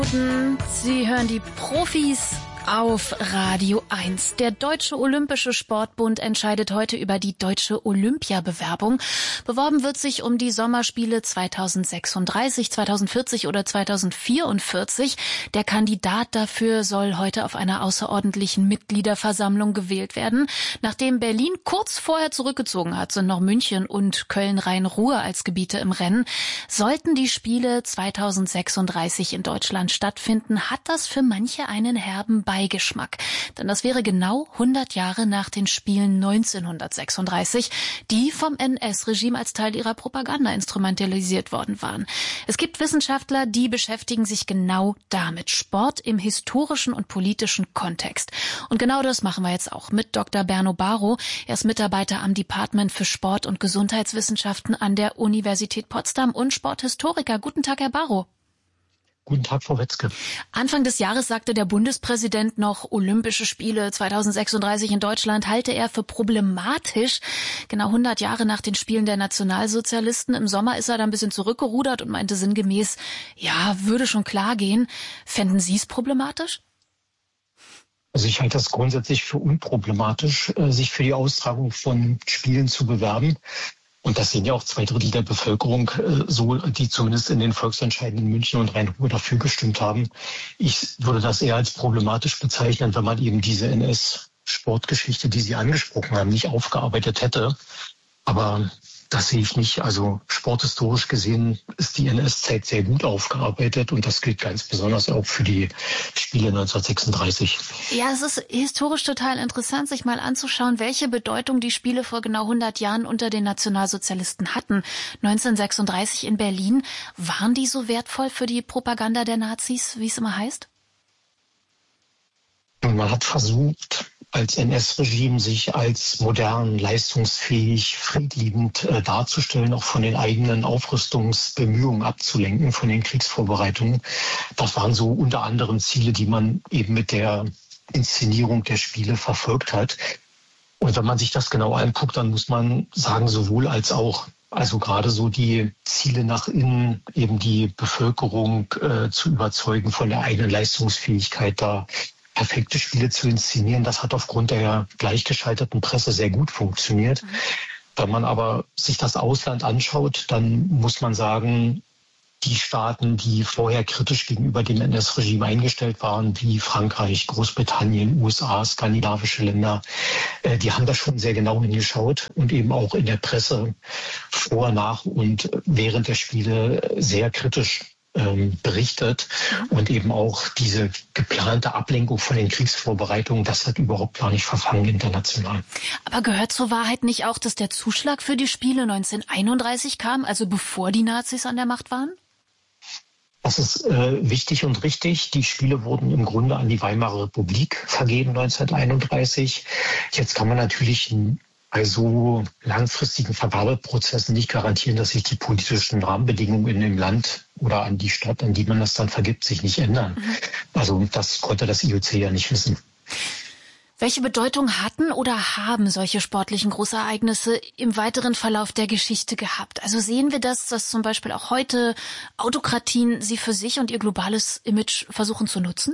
Sie hören die Profis auf Radio 1. Der Deutsche Olympische Sportbund entscheidet heute über die deutsche Olympiabewerbung. Beworben wird sich um die Sommerspiele 2036, 2040 oder 2044. Der Kandidat dafür soll heute auf einer außerordentlichen Mitgliederversammlung gewählt werden. Nachdem Berlin kurz vorher zurückgezogen hat, sind noch München und Köln-Rhein-Ruhr als Gebiete im Rennen. Sollten die Spiele 2036 in Deutschland stattfinden, hat das für manche einen herben Beigeschmack. Denn das wäre genau 100 Jahre nach den Spielen 1936, die vom NS-Regime als Teil ihrer Propaganda instrumentalisiert worden waren. Es gibt Wissenschaftler, die beschäftigen sich genau damit. Sport im historischen und politischen Kontext. Und genau das machen wir jetzt auch mit Dr. Berno Baro. Er ist Mitarbeiter am Department für Sport- und Gesundheitswissenschaften an der Universität Potsdam und Sporthistoriker. Guten Tag, Herr Baro. Guten Tag, Frau Wetzke. Anfang des Jahres sagte der Bundespräsident noch, Olympische Spiele 2036 in Deutschland halte er für problematisch. Genau 100 Jahre nach den Spielen der Nationalsozialisten. Im Sommer ist er da ein bisschen zurückgerudert und meinte sinngemäß, ja, würde schon klar gehen. Fänden Sie es problematisch? Also ich halte das grundsätzlich für unproblematisch, sich für die Austragung von Spielen zu bewerben. Und das sehen ja auch 2/3 der Bevölkerung so, die zumindest in den Volksentscheiden in München und Rhein-Ruhr dafür gestimmt haben. Ich würde das eher als problematisch bezeichnen, wenn man eben diese NS-Sportgeschichte, die Sie angesprochen haben, nicht aufgearbeitet hätte. Aber das sehe ich nicht. Also sporthistorisch gesehen ist die NS-Zeit sehr gut aufgearbeitet und das gilt ganz besonders auch für die Spiele 1936. Ja, es ist historisch total interessant, sich mal anzuschauen, welche Bedeutung die Spiele vor genau 100 Jahren unter den Nationalsozialisten hatten. 1936 in Berlin, waren die so wertvoll für die Propaganda der Nazis, wie es immer heißt? Man hat versucht, als NS-Regime sich als modern, leistungsfähig, friedliebend darzustellen, auch von den eigenen Aufrüstungsbemühungen abzulenken, von den Kriegsvorbereitungen. Das waren so unter anderem Ziele, die man eben mit der Inszenierung der Spiele verfolgt hat. Und wenn man sich das genau anguckt, dann muss man sagen, sowohl als auch. Also gerade so die Ziele nach innen, eben die Bevölkerung zu überzeugen von der eigenen Leistungsfähigkeit, da perfekte Spiele zu inszenieren, das hat aufgrund der gleichgeschalterten Presse sehr gut funktioniert. Wenn man aber sich das Ausland anschaut, dann muss man sagen, die Staaten, die vorher kritisch gegenüber dem NS-Regime eingestellt waren, wie Frankreich, Großbritannien, USA, skandinavische Länder, die haben da schon sehr genau hingeschaut und eben auch in der Presse vor, nach und während der Spiele sehr kritisch berichtet und eben auch diese geplante Ablenkung von den Kriegsvorbereitungen, das hat überhaupt gar nicht verfangen international. Aber gehört zur Wahrheit nicht auch, dass der Zuschlag für die Spiele 1931 kam, also bevor die Nazis an der Macht waren? Das ist wichtig und richtig. Die Spiele wurden im Grunde an die Weimarer Republik vergeben 1931. Jetzt kann man natürlich bei so langfristigen Vergabeprozessen nicht garantieren, dass sich die politischen Rahmenbedingungen in dem Land oder an die Stadt, an die man das dann vergibt, sich nicht ändern. Also das konnte das IOC ja nicht wissen. Welche Bedeutung hatten oder haben solche sportlichen Großereignisse im weiteren Verlauf der Geschichte gehabt? Also sehen wir das, dass zum Beispiel auch heute Autokratien sie für sich und ihr globales Image versuchen zu nutzen?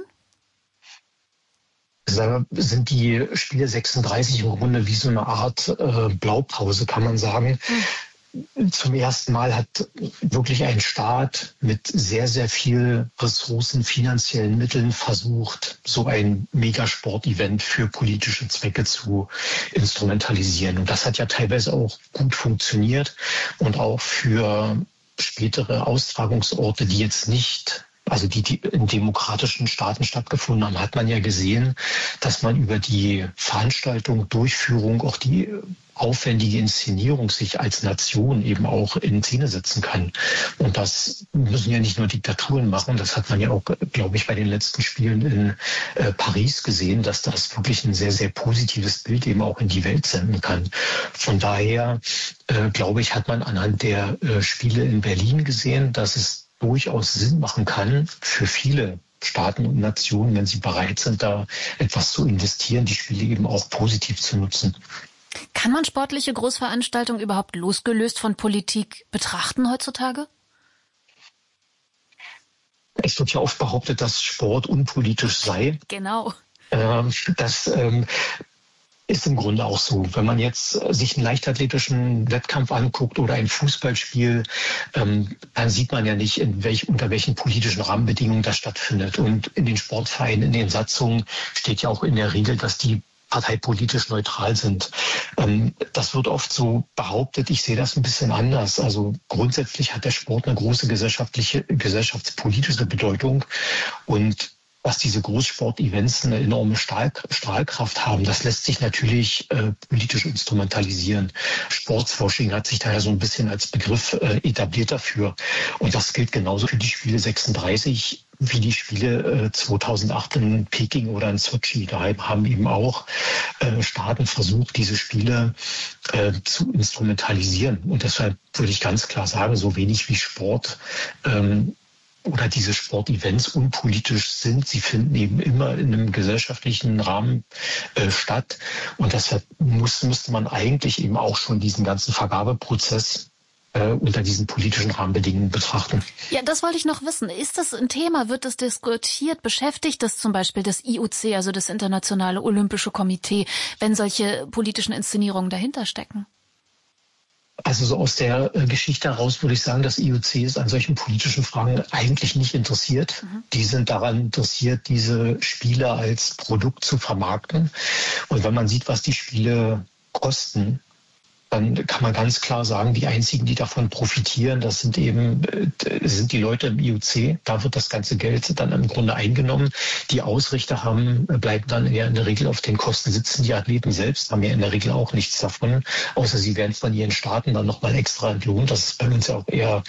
Sind die Spiele 36 im Grunde wie so eine Art Blaupause, kann man sagen. Zum ersten Mal hat wirklich ein Staat mit sehr, sehr viel Ressourcen, finanziellen Mitteln versucht, so ein Megasport-Event für politische Zwecke zu instrumentalisieren. Und das hat ja teilweise auch gut funktioniert und auch für spätere Austragungsorte, die jetzt nicht, also die in demokratischen Staaten stattgefunden haben, hat man ja gesehen, dass man über die Veranstaltung, Durchführung, auch die aufwendige Inszenierung sich als Nation eben auch in Szene setzen kann. Und das müssen ja nicht nur Diktaturen machen. Das hat man ja auch, glaube ich, bei den letzten Spielen in Paris gesehen, dass das wirklich ein sehr, sehr positives Bild eben auch in die Welt senden kann. Von daher, glaube ich, hat man anhand der Spiele in Berlin gesehen, dass es durchaus Sinn machen kann für viele Staaten und Nationen, wenn sie bereit sind, da etwas zu investieren, die Spiele eben auch positiv zu nutzen. Kann man sportliche Großveranstaltungen überhaupt losgelöst von Politik betrachten heutzutage? Es wird ja oft behauptet, dass Sport unpolitisch sei. Genau. Das ist im Grunde auch so. Wenn man jetzt sich einen leichtathletischen Wettkampf anguckt oder ein Fußballspiel, dann sieht man ja nicht, unter welchen politischen Rahmenbedingungen das stattfindet. Und in den Sportvereinen, in den Satzungen steht ja auch in der Regel, dass die parteipolitisch neutral sind. Das wird oft so behauptet. Ich sehe das ein bisschen anders. Also grundsätzlich hat der Sport eine große gesellschaftspolitische Bedeutung. Und dass diese Großsport-Events eine enorme Strahlkraft haben, das lässt sich natürlich politisch instrumentalisieren. Sportswashing hat sich daher so ein bisschen als Begriff etabliert dafür. Und das gilt genauso für die Spiele 36 wie die Spiele 2008 in Peking oder in Sochi. Da haben eben auch Staaten versucht, diese Spiele zu instrumentalisieren. Und deshalb würde ich ganz klar sagen, so wenig wie Sport oder diese Sportevents unpolitisch sind. Sie finden eben immer in einem gesellschaftlichen Rahmen statt. Und deshalb müsste man eigentlich eben auch schon diesen ganzen Vergabeprozess unter diesen politischen Rahmenbedingungen betrachten. Ja, das wollte ich noch wissen. Ist das ein Thema? Wird das diskutiert? Beschäftigt das zum Beispiel das IOC, also das Internationale Olympische Komitee, wenn solche politischen Inszenierungen dahinter stecken? Also so aus der Geschichte heraus würde ich sagen, das IOC ist an solchen politischen Fragen eigentlich nicht interessiert. Die sind daran interessiert, diese Spiele als Produkt zu vermarkten. Und wenn man sieht, was die Spiele kosten, dann kann man ganz klar sagen, die einzigen, die davon profitieren, das sind die Leute im IOC. Da wird das ganze Geld dann im Grunde eingenommen. Die Ausrichter bleiben dann eher in der Regel auf den Kosten sitzen. Die Athleten selbst haben ja in der Regel auch nichts davon, außer sie werden von ihren Staaten dann nochmal extra entlohnt. Das ist bei uns ja auch eher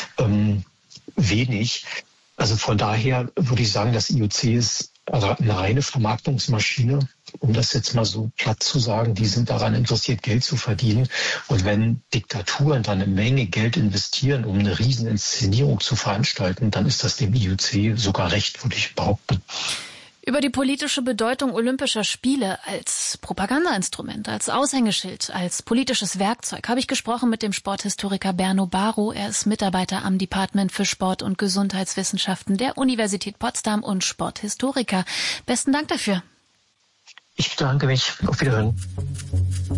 wenig. Also von daher würde ich sagen, das IOC ist eine reine Vermarktungsmaschine, um das jetzt mal so platt zu sagen. Die sind daran interessiert, Geld zu verdienen. Und wenn Diktaturen dann eine Menge Geld investieren, um eine Rieseninszenierung zu veranstalten, dann ist das dem IOC sogar recht, würde ich behaupten. Über die politische Bedeutung Olympischer Spiele als Propagandainstrument, als Aushängeschild, als politisches Werkzeug habe ich gesprochen mit dem Sporthistoriker Berno Baro. Er ist Mitarbeiter am Department für Sport- und Gesundheitswissenschaften der Universität Potsdam und Sporthistoriker. Besten Dank dafür. Ich bedanke mich. Auf Wiederhören.